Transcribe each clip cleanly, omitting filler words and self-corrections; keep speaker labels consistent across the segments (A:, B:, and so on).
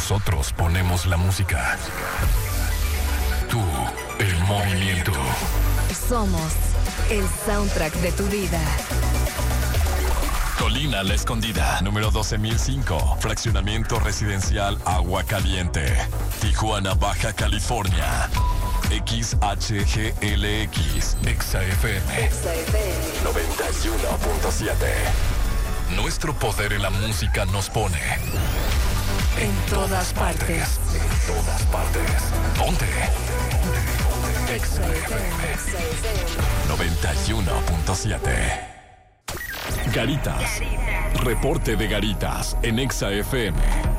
A: Nosotros ponemos la música. Tú, el movimiento.
B: Somos el soundtrack de tu vida.
A: Colina La Escondida, número 12005. Fraccionamiento residencial Agua Caliente. Tijuana, Baja California. XHGLX. XFM 91.7. Nuestro poder en la música nos pone en todas partes. En todas partes. Ponte. XFM 91.7. Garitas. Reporte de Garitas en XFM.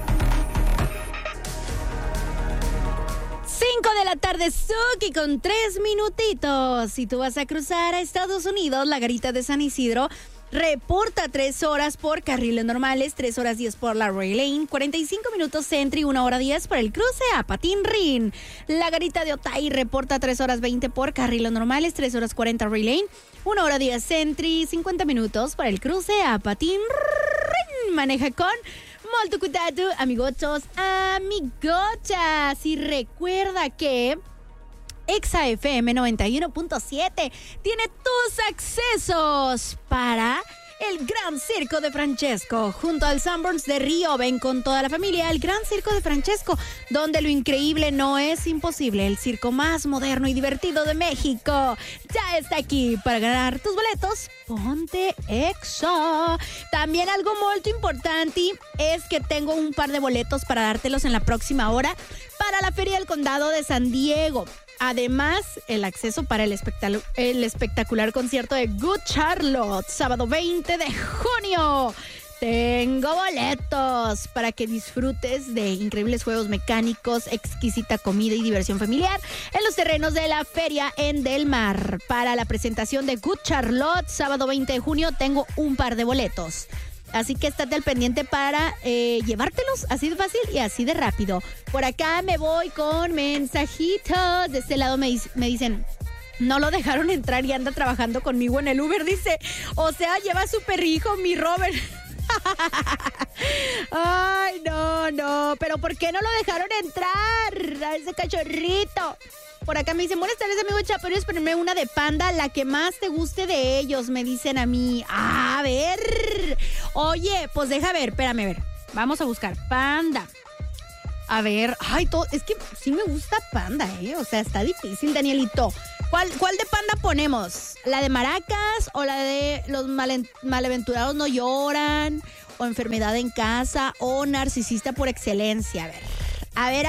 C: 5 de la tarde, Suki, con 3 minutitos. Si tú vas a cruzar a Estados Unidos, la Garita de San Isidro reporta 3 horas por carriles normales, 3 horas 10 por la Ray Lane, 45 minutos Sentry, 1 hora 10 por el cruce a Patín Rin. La Garita de Otay reporta 3 horas 20 por carriles normales, 3 horas 40 Ray Lane, 1 hora 10 Sentry, 50 minutos para el cruce a Patín Rin. Maneja con molto cuidado, amigochos, amigochas. Y recuerda que XFM 91.7 tiene tus accesos para el Gran Circo de Francesco. Junto al Sanborns de Río, ven con toda la familia al Gran Circo de Francesco, donde lo increíble no es imposible. El circo más moderno y divertido de México ya está aquí. Para ganar tus boletos, ponte EXA. También algo muy importante es que tengo un par de boletos para dártelos en la próxima hora para la Feria del Condado de San Diego. Además, el acceso para el espectacular concierto de Good Charlotte, sábado 20 de junio. Tengo boletos para que disfrutes de increíbles juegos mecánicos, exquisita comida y diversión familiar en los terrenos de la feria en Del Mar. Para la presentación de Good Charlotte, sábado 20 de junio, tengo un par de boletos. Así que estate al pendiente para llevártelos así de fácil y así de rápido. Por acá me voy con mensajitos. De este lado me dicen, no lo dejaron entrar y anda trabajando conmigo en el Uber. Dice, o sea, lleva su perrijo, mi Robert. Ay, no. Pero ¿por qué no lo dejaron entrar a ese cachorrito? Por acá me dicen, buenas tardes, amigo Chaparro, espérenme una de Panda, la que más te guste de ellos, me dicen a mí. A ver. Oye, pues deja ver, espérame, a ver. Vamos a buscar Panda. A ver, es que sí me gusta Panda, o sea, está difícil, Danielito. ¿Cuál de Panda ponemos? ¿La de Maracas o la de los malaventurados no lloran? ¿O enfermedad en casa? ¿O narcisista por excelencia? A ver.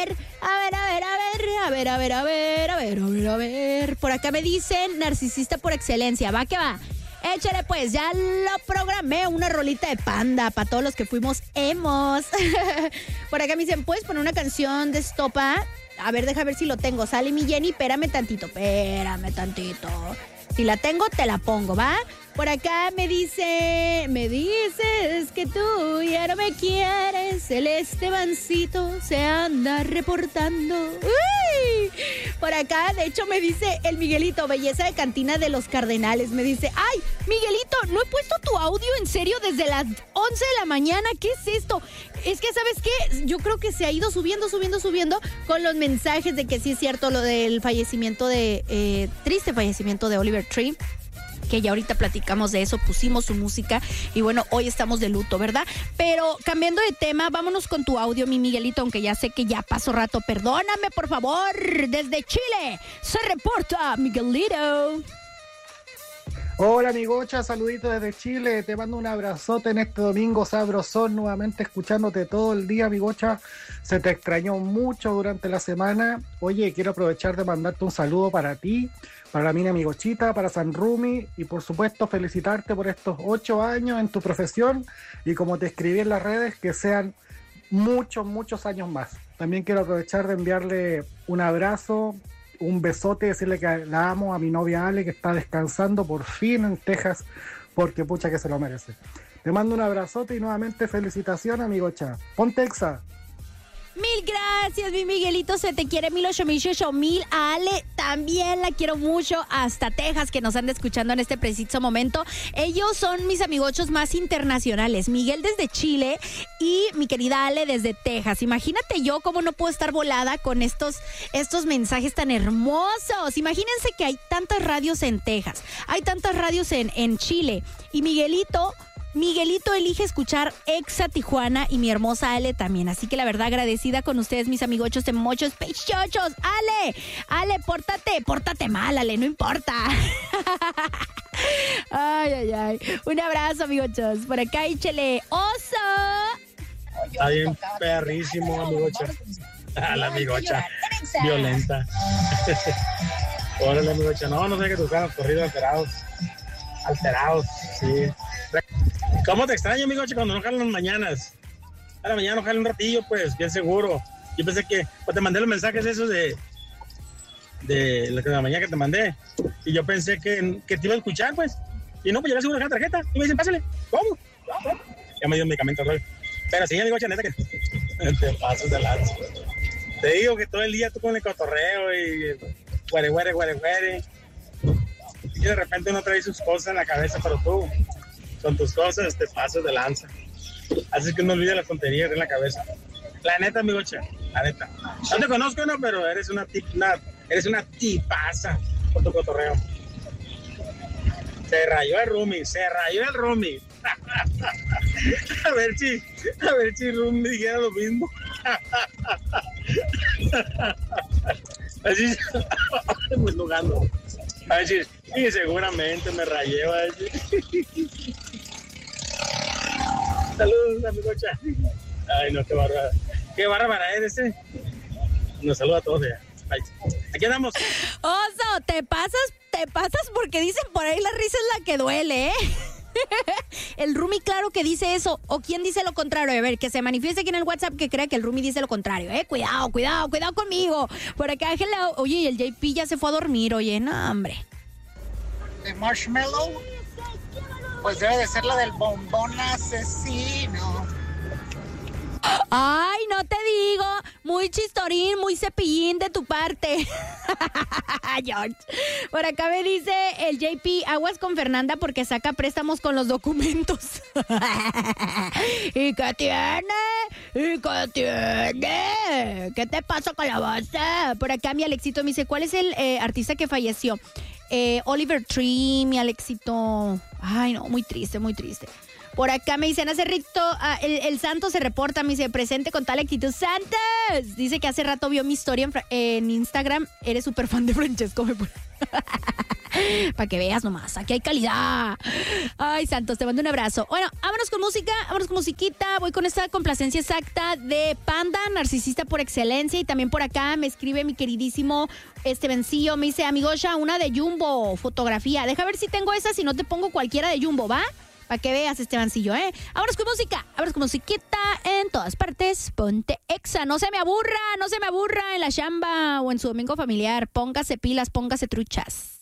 C: Por acá me dicen narcisista por excelencia. Va que va. Échale pues, ya lo programé, una rolita de Panda para todos los que fuimos emos. Por acá me dicen, ¿puedes poner una canción de Estopa? A ver, deja ver si lo tengo. Sale mi Jenny, espérame tantito. Si la tengo, te la pongo, ¿va? Por acá me dices que tú ya no me quieres. El Estebancito se anda reportando. ¡Uy! Por acá, de hecho, me dice el Miguelito, belleza de cantina de los Cardenales. Me dice, ay, Miguelito, no he puesto tu audio en serio desde las 11 de la mañana. ¿Qué es esto? Es que, ¿sabes qué? Yo creo que se ha ido subiendo con los mensajes de que sí es cierto lo del fallecimiento triste fallecimiento de Oliver Tree. Que ya ahorita platicamos de eso, pusimos su música y bueno, hoy estamos de luto, ¿verdad? Pero cambiando de tema, vámonos con tu audio, mi Miguelito, aunque ya sé que ya pasó rato. Perdóname, por favor. Desde Chile se reporta Miguelito.
D: Hola, amigocha, saludito desde Chile. Te mando un abrazote en este domingo sabrosón, nuevamente escuchándote todo el día, amigocha. Se te extrañó mucho durante la semana. Oye, quiero aprovechar de mandarte un saludo para ti, para la mina amigochita, para San Rumi y por supuesto felicitarte por estos 8 años en tu profesión y como te escribí en las redes, que sean muchos años más. También quiero aprovechar de enviarle un abrazo, un besote, decirle que la amo a mi novia Ale, que está descansando por fin en Texas, porque pucha que se lo merece. Te mando un abrazote y nuevamente felicitación, amigocha. Ponte EXA.
C: Mil gracias, mi Miguelito, se te quiere 1008,000. A Ale también la quiero mucho, hasta Texas, que nos anda escuchando en este preciso momento. Ellos son mis amigochos más internacionales. Miguel desde Chile y mi querida Ale desde Texas. Imagínate yo cómo no puedo estar volada con estos mensajes tan hermosos. Imagínense que hay tantas radios en Texas, hay tantas radios en Chile. Y Miguelito elige escuchar Exa Tijuana y mi hermosa Ale también. Así que la verdad agradecida con ustedes, mis amigochos de mochos pechochos. Ale, pórtate mal, Ale, no importa. Ay. Un abrazo, amigochos. Por acá, échele oso.
E: Está bien perrísimo, amigocha. La amigocha violenta. Órale, amigocha. No sé que tus ganas corridos alterados, sí. ¿Cómo te extraño, amigocha, cuando no jalan las mañanas? A la mañana no jalan un ratillo, pues, bien seguro. Yo pensé que, pues te mandé los mensajes esos de la mañana que te mandé. Y yo pensé que te iba a escuchar, pues. Y no, pues yo le seguro la tarjeta. Y me dicen, pásale. ¿Cómo? Ya me dio un medicamento, ¿sabes? Pero sí, amigocha, neta que te pasas de lanza. Te digo que todo el día tú con el cotorreo y güere. Y de repente uno trae sus cosas en la cabeza, pero tú, con tus cosas, te pasas de lanza. Así que no olvides las tonterías en la cabeza. La neta, amigocha, la neta. No te conozco, no, pero eres una tipaza con tu cotorreo. Se rayó el roomie. A ver si Roomie dijera lo mismo. Así, pues jugando. A ver si seguramente me rayé, va a decir. Saludos, amigocha. Ay, no, qué bárbara eres, Nos saluda a todos ya. Ay, aquí andamos.
C: Oso, te pasas porque dicen por ahí la risa es la que duele, El Rumi claro que dice eso. ¿O quién dice lo contrario? A ver, que se manifieste aquí en el WhatsApp que crea que el Rumi dice lo contrario, Cuidado conmigo. Por acá, Ángela. Oye, y el JP ya se fue a dormir, oye, no, hombre.
F: ¿De Marshmallow? Pues debe de ser la del bombón asesino.
C: Ay, no te digo. Muy chistorín, muy cepillín de tu parte. George. Por acá me dice el JP, aguas con Fernanda porque saca préstamos con los documentos. ¿Y qué tiene? ¿Qué te pasa con la voz? Por acá mi Alexito me dice, ¿cuál es el artista que falleció? Oliver Tree, mi Alexito. Ay, no, muy triste. Por acá me dicen, hace rato, el Santo se reporta, me dice, presente con tal actitud. ¡Santos! Dice que hace rato vio mi historia en Instagram. Eres súper fan de Francesco. Para que veas nomás, aquí hay calidad. Ay, Santos, te mando un abrazo. Bueno, vámonos con música, vámonos con musiquita. Voy con esta complacencia exacta de Panda, narcisista por excelencia. Y también por acá me escribe mi queridísimo Vencillo. Me dice, amigocha, una de Jumbo, fotografía. Deja ver si tengo esa, si no te pongo cualquiera de Jumbo, ¿va? Para que veas, Estebancillo, Vámonos con música, vámonos con musiquita en todas partes. Ponte Exa, no se me aburra en la chamba o en su domingo familiar. Póngase pilas, póngase truchas.